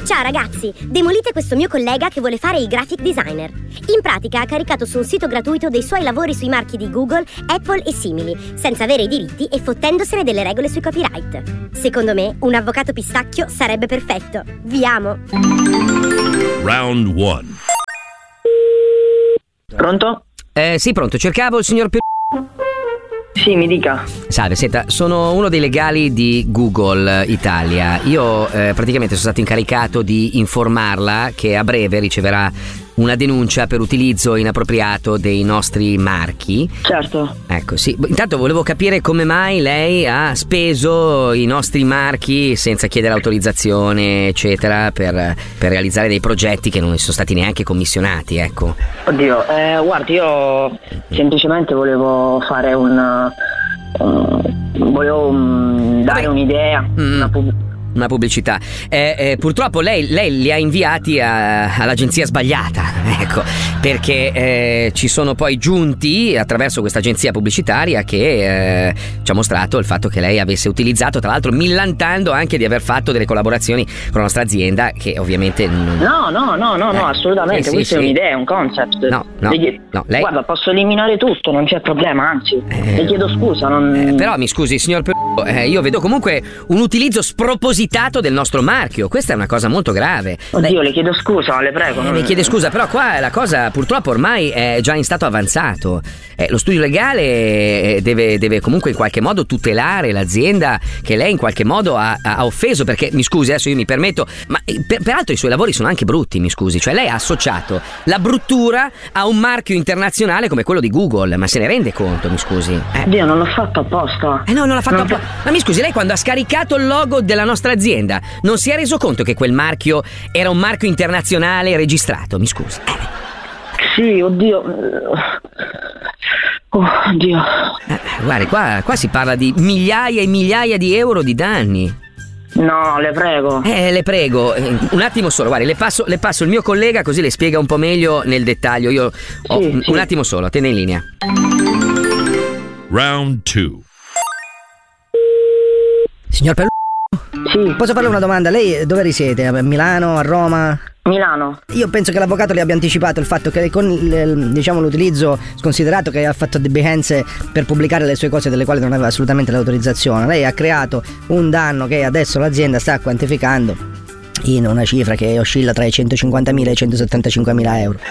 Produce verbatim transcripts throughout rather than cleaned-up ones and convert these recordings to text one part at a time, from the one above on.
Ciao ragazzi, demolite questo mio collega che vuole fare il graphic designer. In pratica ha caricato su un sito gratuito dei suoi lavori sui marchi di Google, Apple e simili, senza avere i diritti e fottendosene delle regole sui copyright. Secondo me, un avvocato pistacchio sarebbe perfetto. Vi amo! Round one. Pronto? Eh, sì, pronto, cercavo il signor P... Sì, mi dica. Salve, senta, sono uno dei legali di Google Italia. Io eh, praticamente sono stato incaricato di informarla che a breve riceverà una denuncia per utilizzo inappropriato dei nostri marchi. Certo. Ecco, sì. Intanto volevo capire come mai lei ha speso i nostri marchi senza chiedere autorizzazione, eccetera, per, per realizzare dei progetti che non sono stati neanche commissionati, ecco. Oddio, eh, guardi, io semplicemente volevo fare un... Uh, volevo um, dare un'idea, mm. una pub- Una pubblicità. Eh, eh, purtroppo lei, lei li ha inviati a, all'agenzia sbagliata, ecco, perché eh, ci sono poi giunti attraverso questa agenzia pubblicitaria che eh, ci ha mostrato il fatto che lei avesse utilizzato, tra l'altro millantando anche di aver fatto delle collaborazioni con la nostra azienda, che ovviamente non... No, no, no, no, eh, no, assolutamente, sì, questa sì, è sì. un'idea, è un concept. No, no, le, no lei... Guarda, posso eliminare tutto, non c'è problema, anzi, eh, le chiedo scusa, non... eh, però mi scusi, signor P- eh, io vedo comunque un utilizzo spropositato del nostro marchio. Questa è una cosa molto grave. Oddio, lei... le chiedo scusa, le prego. Eh, non... Mi chiede scusa, però qua la cosa purtroppo ormai è già in stato avanzato. Eh, lo studio legale deve, deve comunque in qualche modo tutelare l'azienda che lei in qualche modo ha, ha offeso, perché mi scusi, adesso io mi permetto, ma per, peraltro i suoi lavori sono anche brutti, mi scusi, cioè lei ha associato la bruttura a un marchio internazionale come quello di Google, ma se ne rende conto, mi scusi? Eh. Oddio, non l'ho fatto apposta. Eh no, non l'ha fatto non apposta. Ma mi scusi, lei quando ha scaricato il logo della nostra azienda non si è reso conto che quel marchio era un marchio internazionale registrato, mi scusi? Eh. Sì, oddio. Oh, oddio. Eh, guardi, qua, qua si parla di migliaia e migliaia di euro di danni. No, le prego. Eh, le prego, eh, un attimo solo, guardi, le passo, le passo il mio collega così le spiega un po' meglio nel dettaglio. Io ho sì, un, sì. un attimo solo, tiene in linea. Round two. Signor Pelù, Sì. posso farle una domanda? Lei dove risiede? A Milano, a Roma? Milano. Io penso che l'avvocato le abbia anticipato il fatto che con il, diciamo, l'utilizzo sconsiderato che ha fatto De Behance per pubblicare le sue cose delle quali non aveva assolutamente l'autorizzazione, lei ha creato un danno che adesso l'azienda sta quantificando in una cifra che oscilla tra i centocinquantamila e i centosettantacinquemila euro.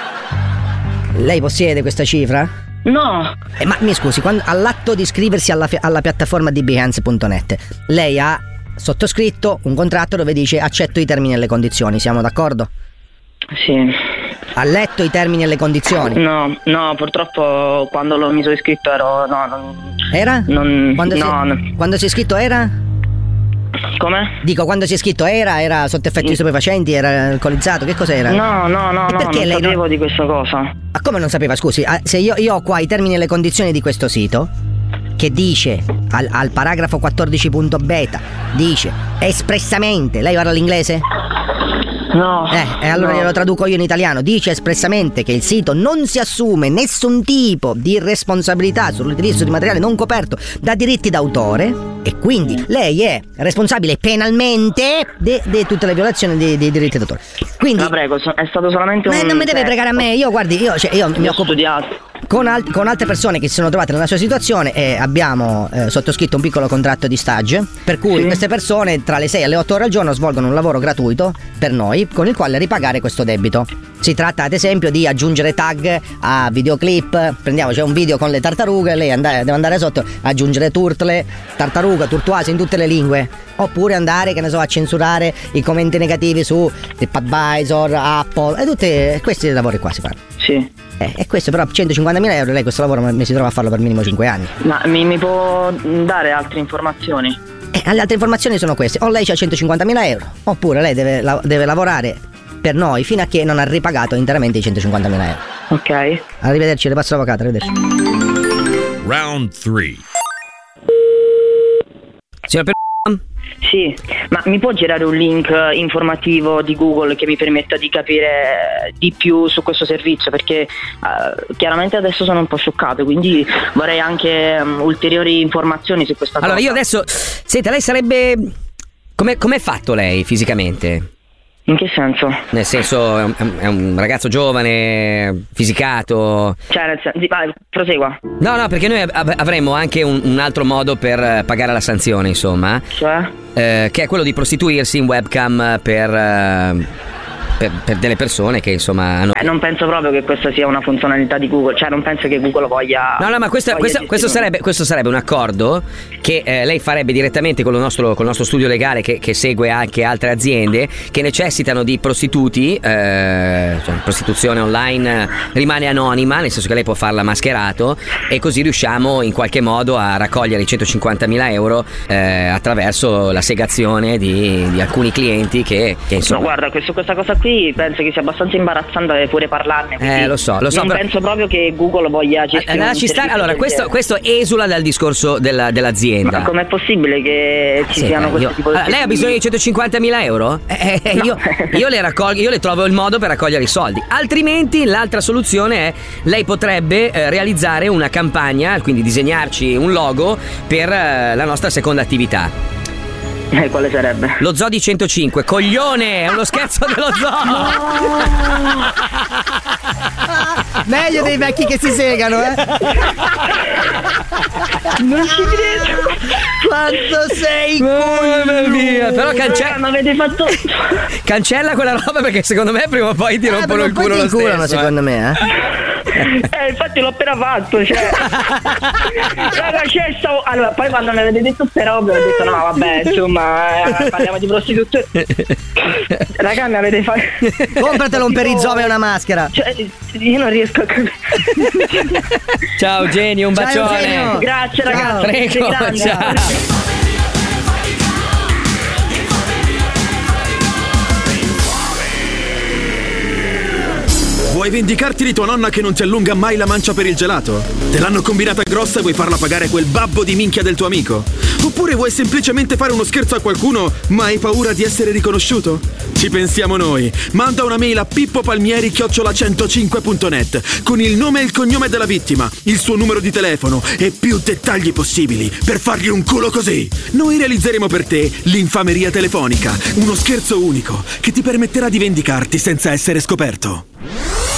Lei possiede questa cifra? No. Eh, ma mi scusi, quando, all'atto di iscriversi alla, alla piattaforma di Behance punto net, lei ha sottoscritto un contratto dove dice accetto i termini e le condizioni, siamo d'accordo? Sì. Ha letto i termini e le condizioni? No, no, purtroppo quando lo mi sono iscritto ero... No, non... Era? Non... Quando, no, si, no. quando si è iscritto era? Come? Dico, quando si è iscritto era? Era sotto effetti stupefacenti? Era alcolizzato? Che cos'era? No, no, no, E no, perché non lei sapevo non... di questa cosa. Ma come non sapeva? Scusi, ah, se io, io ho qua i termini e le condizioni di questo sito che dice al, al paragrafo quattordici punto beta dice espressamente, lei parla l'inglese? No. Eh, e allora no. glielo traduco io in italiano. Dice espressamente che il sito non si assume nessun tipo di responsabilità sull'utilizzo di materiale non coperto da diritti d'autore e quindi lei è responsabile penalmente di tutte le violazioni dei, dei diritti d'autore. Quindi la prego, so- è stato solamente un... Ma non mi deve pregare a me, io guardi, io, cioè, io mi ho occupo studiato con, al- con altre persone che si sono trovate nella sua situazione e abbiamo eh, sottoscritto un piccolo contratto di stage per cui Sì. queste persone tra le sei e le otto ore al giorno svolgono un lavoro gratuito per noi con il quale ripagare questo debito. Si tratta ad esempio di aggiungere tag a videoclip, prendiamo c'è un video con le tartarughe, lei andare, deve andare sotto aggiungere turtle, tartaruga, turtuase in tutte le lingue, oppure andare che ne so a censurare i commenti negativi su TripAdvisor, Apple e tutti questi lavori qua si fanno. Sì. Eh, e questo però centocinquantamila euro lei questo lavoro mi si trova a farlo per minimo cinque anni. Ma mi, mi può dare altre informazioni? Eh, le altre informazioni sono queste: o lei c'ha centocinquantamila euro oppure lei deve, la, deve lavorare per noi fino a che non ha ripagato interamente i centocinquantamila euro. Ok. Arrivederci, le passo l'avvocato, arrivederci. Round three. Signor Pe- Sì, ma mi può girare un link informativo di Google che mi permetta di capire di più su questo servizio? Perché uh, chiaramente adesso sono un po' scioccato, quindi vorrei anche um, ulteriori informazioni su questa allora, cosa. Allora io adesso, senta, lei sarebbe... Come è fatto lei fisicamente? In che senso? Nel senso, è un, è un ragazzo giovane, fisicato. Cioè, nel senso, vai, prosegua. No, no, perché noi av- avremmo anche un, un altro modo per pagare la sanzione, insomma. Cioè? Eh, che è quello di prostituirsi in webcam per... Eh, Per, per delle persone che insomma hanno... Eh, non penso proprio che questa sia una funzionalità di Google, cioè non penso che Google voglia. No, no, ma questo, questo, questo, sarebbe, questo sarebbe un accordo che eh, lei farebbe direttamente con il nostro, con il nostro studio legale che, che segue anche altre aziende che necessitano di prostituti, eh, cioè prostituzione online rimane anonima, nel senso che lei può farla mascherato, e così riusciamo in qualche modo a raccogliere i centocinquantamila euro eh, attraverso la segazione di, di alcuni clienti che, che insomma... No, guarda, questo, questa cosa qui penso che sia abbastanza imbarazzante pure parlarne. Eh, lo so, lo so. Non però... penso proprio che Google voglia gestire. Allora, ci sta... allora questo, questo esula dal discorso della, dell'azienda. Ma com'è possibile che ci sì, siano beh, questi io... tipo di... allora, lei ha bisogno di centocinquantamila euro? Eh, eh, No. io, io le raccolgo, io le trovo il modo per raccogliere i soldi. Altrimenti l'altra soluzione è lei potrebbe eh, realizzare una campagna, quindi disegnarci un logo per eh, la nostra seconda attività. Eh, quale sarebbe? Lo zoo di centocinque, coglione, è uno scherzo dello zoo. Meglio dei vecchi che si segano, eh. Non ci credo. Quanto sei Mamma mia, però cancella, Ma avete fatto... cancella quella roba, perché secondo me prima o poi ti rompono eh, il culo ti lo inculano, stesso. secondo me, eh. Eh, infatti l'ho appena fatto, cioè. Raga, c'è stavo... Allora, poi quando mi avete detto queste robe ho detto no, vabbè, insomma, eh, parliamo di prostituzione. Raga, mi avete fatto... Compratelo un perizoma e una maschera. Cioè, io non riesco a capire. Ciao Genio, un Ciao, bacione. Eugenio. Grazie ragazzi. Prego, sei grande. ciao. Vuoi vendicarti di tua nonna che non ti allunga mai la mancia per il gelato? Te l'hanno combinata grossa e vuoi farla pagare quel babbo di minchia del tuo amico? Oppure vuoi semplicemente fare uno scherzo a qualcuno ma hai paura di essere riconosciuto? Ci pensiamo noi. Manda una mail a pippopalmieri chiocciola centocinque punto net con il nome e il cognome della vittima, il suo numero di telefono e più dettagli possibili per fargli un culo così. Noi realizzeremo per te l'infameria telefonica, uno scherzo unico che ti permetterà di vendicarti senza essere scoperto.